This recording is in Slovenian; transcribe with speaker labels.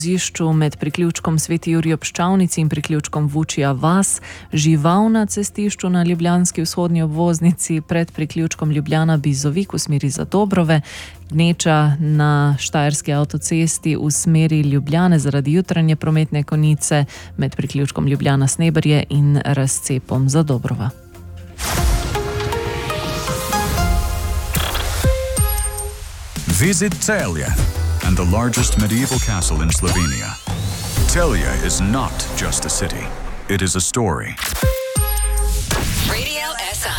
Speaker 1: vozišču med priključkom Sveti Jurij ob Ščavnici in priključkom Vučja vas, žival na cestišču na ljubljanski vzhodni obvoznici pred priključkom Ljubljana-Bizovik v smeri Zadobrove, gneča na štajerski avtocesti v smeri Ljubljane zaradi jutranje prometne konice med priključkom Ljubljana-Sneberje in razcepom Zadobrova.
Speaker 2: Visit Celje and the largest medieval castle in Slovenia. Celje is not just a city, it is a story.
Speaker 3: Radio SI.